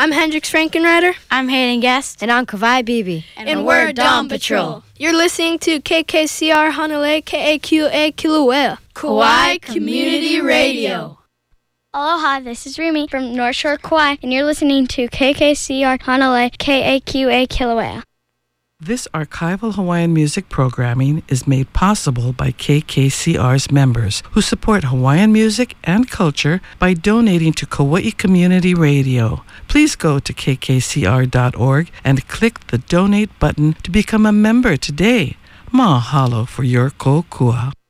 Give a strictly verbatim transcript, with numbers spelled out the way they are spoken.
I'm Hendrix Frankenreiter. I'm Hayden Guest. And I'm Kawhi Beebe. And, and we're Dawn Patrol. You're listening to K K C R Hanalei K A Q A Kilauea. Kauai Community Radio. Aloha, this is Remy from North Shore Kauai, and you're listening to K K C R Hanalei K A Q A Kilauea. This archival Hawaiian music programming is made possible by K K C R's members who support Hawaiian music and culture by donating to Kauai Community Radio. Please go to k k c r dot org and click the donate button to become a member today. Mahalo for your kokua.